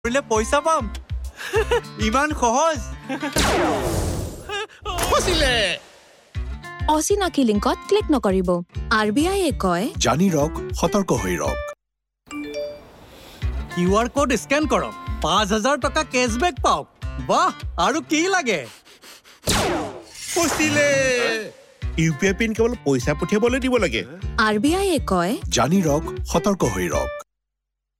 কৰিলে পইচা পাম ইমান সহজ ফচিলে অচিনাকি লিংকত ক্লিক নকৰিব আৰবিআইয়ে কয় জানি ৰক সতৰ্ক হৈ ৰক কিউআৰ কোড স্ক্যান কৰক 5000 টকা কেশবেক পাওক বাহ আৰু কি লাগে ফচিলে ইউপিআই পিন কেৱল পইচা পঠিয়াবলৈ দিব লাগে আৰবিআইয়ে কয় জানি ৰক সতৰ্ক হৈ ৰক